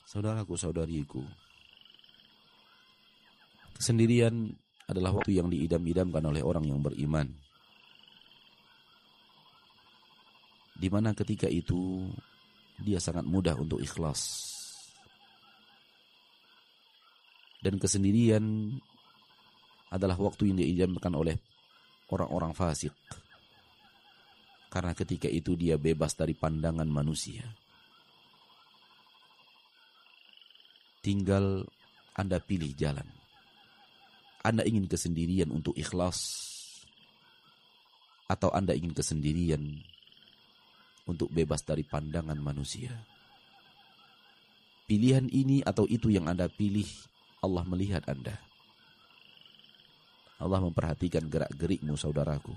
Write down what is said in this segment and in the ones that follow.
Saudaraku-saudariku, kesendirian adalah waktu yang diidam-idamkan oleh orang yang beriman, di mana ketika itu dia sangat mudah untuk ikhlas. Dan kesendirian adalah waktu yang diidamkan oleh orang-orang fasik, karena ketika itu dia bebas dari pandangan manusia. Tinggal Anda pilih jalan. Anda ingin kesendirian untuk ikhlas, atau Anda ingin kesendirian untuk bebas dari pandangan manusia. Pilihan ini atau itu yang Anda pilih, Allah melihat Anda. Allah memperhatikan gerak-gerikmu, saudaraku.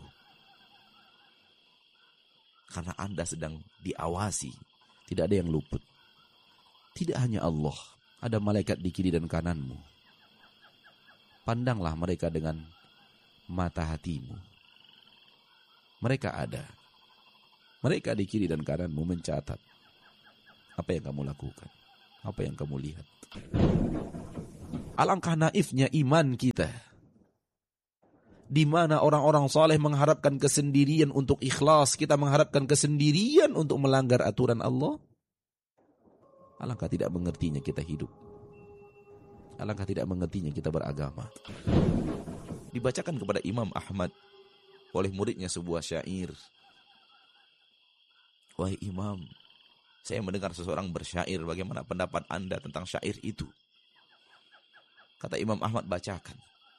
Karena Anda sedang diawasi, tidak ada yang luput. Tidak hanya Allah, ada malaikat di kiri dan kananmu. Pandanglah mereka dengan mata hatimu. Mereka ada. Mereka di kiri dan kananmu mencatat apa yang kamu lakukan, apa yang kamu lihat. Alangkah naifnya iman kita, di mana orang-orang saleh mengharapkan kesendirian untuk ikhlas, kita mengharapkan kesendirian untuk melanggar aturan Allah. Alangkah tidak mengertinya kita hidup. Alangkah tidak mengertinya kita beragama. Dibacakan kepada Imam Ahmad oleh muridnya sebuah syair. Wahai Imam, saya mendengar seseorang bersyair, bagaimana pendapat Anda tentang syair itu? Kata Imam Ahmad, bacakan.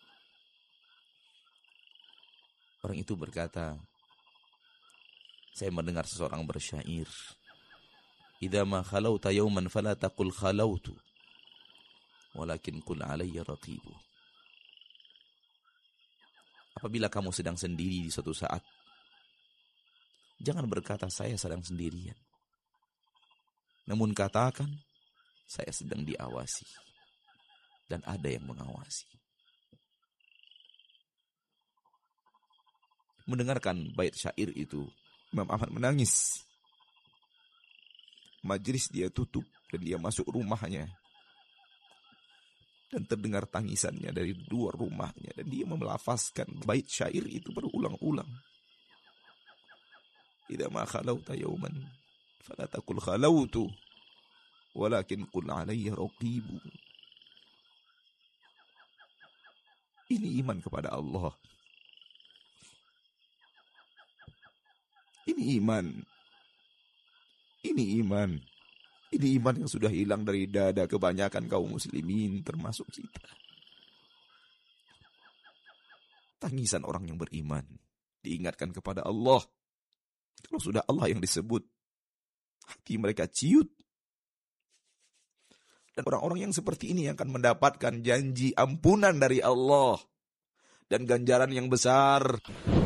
Orang itu berkata, saya mendengar seseorang bersyair. Idza ma khalauta yawman fala taqul khalautu walakin qul alayya raqibu. Apabila kamu sedang sendiri di suatu saat, jangan berkata saya sedang sendirian. Namun katakan saya sedang diawasi dan ada yang mengawasi. Mendengarkan bait syair itu, Imam Ahmad menangis. Majelis dia tutup dan dia masuk rumahnya. Dan terdengar tangisannya dari luar rumahnya. Dan dia melafazkan bait syair itu berulang-ulang. Idza ma khalauta yawman fala taqul khalautu walakin qul alayya raqibu. Ini iman kepada Allah. Ini iman. Ini iman. Ini iman yang sudah hilang dari dada kebanyakan kaum muslimin, termasuk kita. Tangisan orang yang beriman diingatkan kepada Allah. Kalau sudah Allah yang disebut, hati mereka ciut. Dan orang-orang yang seperti ini akan mendapatkan janji ampunan dari Allah dan ganjaran yang besar.